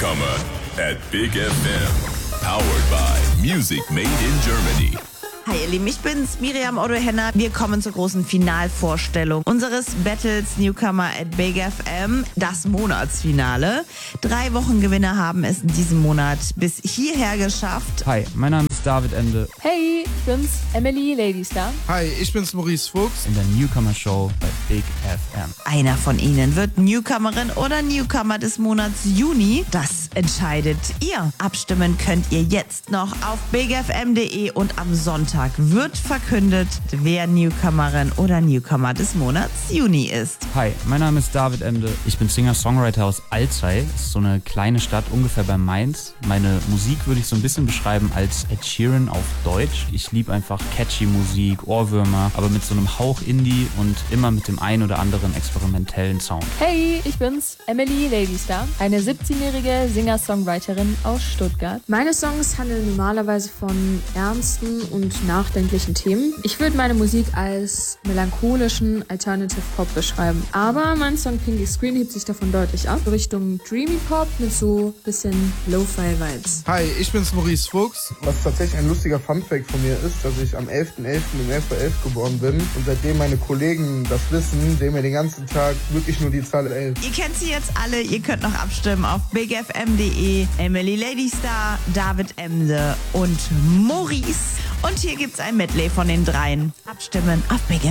Newcomer at Big FM. Powered by Music Made in Germany. Hi ihr Lieben, ich bin's, Miriam Otto-Henner. Wir kommen zur großen Finalvorstellung unseres Battles Newcomer at Big FM, das Monatsfinale. 3 Wochengewinner haben es in diesem Monat bis hierher geschafft. Hi, mein Name ist David Ende. Hey, ich bin's, Emily Ladystar. Hi, ich bin's, Maurice Fuchs. In der Newcomer Show bei Big FM. Einer von ihnen wird Newcomerin oder Newcomer des Monats Juni. Das entscheidet ihr. Abstimmen könnt ihr jetzt noch auf bigfm.de und am Sonntag wird verkündet, wer Newcomerin oder Newcomer des Monats Juni ist. Hi, mein Name ist David Ende. Ich bin Singer-Songwriter aus Alzey. Das ist so eine kleine Stadt ungefähr bei Mainz. Meine Musik würde ich so ein bisschen beschreiben als Ed Sheeran auf Deutsch. Ich liebe einfach catchy Musik, Ohrwürmer, aber mit so einem Hauch Indie und immer mit dem ein oder anderen experimentellen Sound. Hey, ich bin's, Emily Ladystar, eine 17-jährige Singer-Songwriterin aus Stuttgart. Meine Songs handeln normalerweise von ernsten und nachdenklichen Themen. Ich würde meine Musik als melancholischen Alternative Pop beschreiben. Aber mein Song Pinky Screen hebt sich davon deutlich ab. Richtung Dreamy Pop mit so bisschen Lo-Fi-Vibes. Hi, ich bin's, Maurice Fuchs. Was tatsächlich ein lustiger Funfact von mir ist, dass ich am 11.11. im 11.11 geboren bin. Und seitdem meine Kollegen das wissen, sehen wir den ganzen Tag wirklich nur die Zahl 11. Ihr kennt sie jetzt alle, ihr könnt noch abstimmen auf bigfm.de. Emily Ladystar, David Emde und Maurice. Und hier gibt's ein Medley von den dreien. Abstimmen auf Big FM.